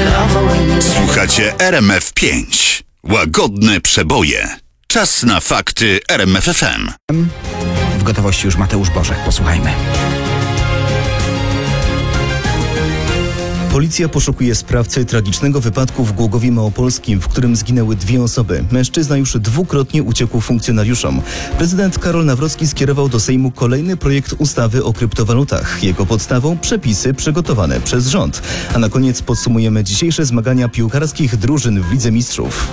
Słuchacie RMF5. Łagodne przeboje. Czas na fakty RMF FM. W gotowości już Mateusz Bożek. Posłuchajmy. Policja poszukuje sprawcy tragicznego wypadku w Głogowie Małopolskim, w którym zginęły 2 osoby. Mężczyzna już dwukrotnie uciekł funkcjonariuszom. Prezydent Karol Nawrocki skierował do Sejmu kolejny projekt ustawy o kryptowalutach. Jego podstawą przepisy przygotowane przez rząd. A na koniec podsumujemy dzisiejsze zmagania piłkarskich drużyn w Lidze Mistrzów.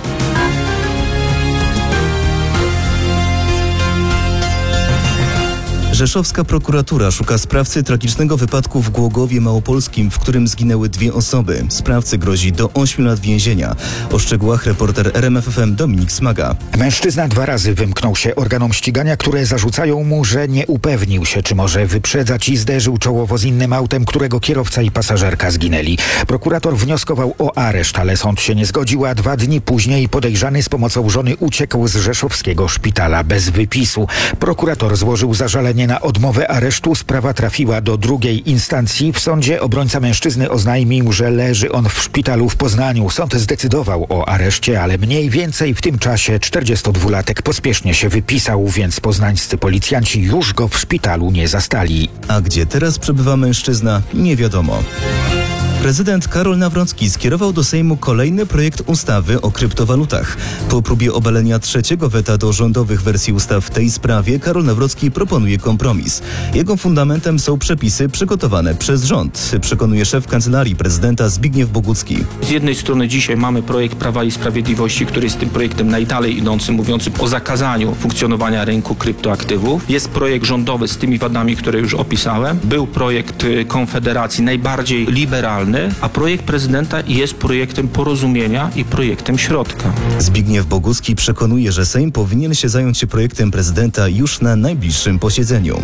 Rzeszowska prokuratura szuka sprawcy tragicznego wypadku w Głogowie Małopolskim, w którym zginęły 2 osoby. Sprawcy grozi do 8 lat więzienia. O szczegółach reporter RMF FM Dominik Smaga. Mężczyzna 2 razy wymknął się organom ścigania, które zarzucają mu, że nie upewnił się, czy może wyprzedzać i zderzył czołowo z innym autem, którego kierowca i pasażerka zginęli. Prokurator wnioskował o areszt, ale sąd się nie zgodził, a 2 dni później podejrzany z pomocą żony uciekł z rzeszowskiego szpitala bez wypisu. Prokurator złożył zażalenie na odmowę aresztu. Sprawa trafiła do drugiej instancji. W sądzie obrońca mężczyzny oznajmił, że leży on w szpitalu w Poznaniu. Sąd zdecydował o areszcie, ale mniej więcej w tym czasie 42-latek pospiesznie się wypisał, więc poznańscy policjanci już go w szpitalu nie zastali. A gdzie teraz przebywa mężczyzna, nie wiadomo. Prezydent Karol Nawrocki skierował do Sejmu kolejny projekt ustawy o kryptowalutach. Po próbie obalenia 3. weta do rządowych wersji ustaw w tej sprawie, Karol Nawrocki proponuje kompromis. Jego fundamentem są przepisy przygotowane przez rząd, przekonuje szef Kancelarii Prezydenta Zbigniew Bogucki. Z jednej strony dzisiaj mamy projekt Prawa i Sprawiedliwości, który jest tym projektem najdalej idącym, mówiącym o zakazaniu funkcjonowania rynku kryptoaktywów. Jest projekt rządowy z tymi wadami, które już opisałem. Był projekt Konfederacji najbardziej liberalny, a projekt prezydenta jest projektem porozumienia i projektem środka. Zbigniew Bogucki przekonuje, że Sejm powinien się zająć projektem prezydenta już na najbliższym posiedzeniu.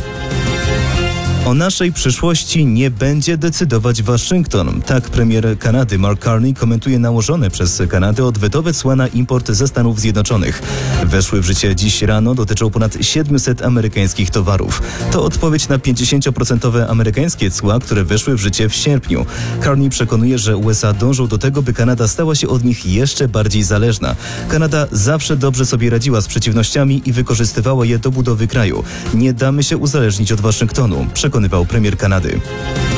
O naszej przyszłości nie będzie decydować Waszyngton. Tak premier Kanady Mark Carney komentuje nałożone przez Kanadę odwetowe cła na import ze Stanów Zjednoczonych. Weszły w życie dziś rano, dotyczą ponad 700 amerykańskich towarów. To odpowiedź na 50% amerykańskie cła, które weszły w życie w sierpniu. Carney przekonuje, że USA dążą do tego, by Kanada stała się od nich jeszcze bardziej zależna. Kanada zawsze dobrze sobie radziła z przeciwnościami i wykorzystywała je do budowy kraju. Nie damy się uzależnić od Waszyngtonu, przekonywał premier Kanady.